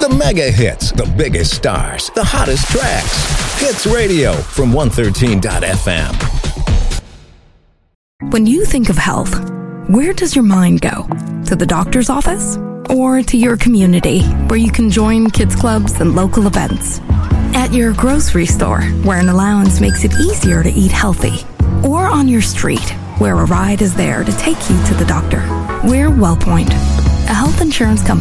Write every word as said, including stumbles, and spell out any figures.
The mega hits, the biggest stars, the hottest tracks. Hits Radio from one thirteen dot f m. When you think of health, where does your mind go? To the doctor's office? Or to your community, where you can join kids clubs and local events? At your grocery store, where an allowance makes it easier to eat healthy? Or on your street, where a ride is there to take you to the doctor? We're WellPoint, a health insurance company